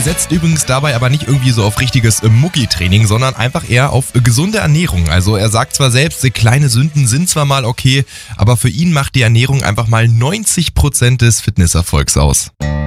setzt übrigens dabei aber nicht irgendwie so auf richtiges Mucki-Training, sondern einfach eher auf gesunde Ernährung. Also er sagt zwar selbst, kleine Sünden sind zwar mal okay, aber für ihn macht die Ernährung einfach mal 90% des Fitnesserfolgs aus.